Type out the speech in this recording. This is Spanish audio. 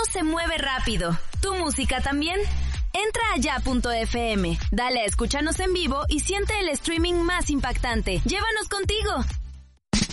se mueve rápido. ¿Tu música también? Entra a ya.fm, dale a escúchanos en vivo y siente el streaming más impactante. ¡Llévanos contigo!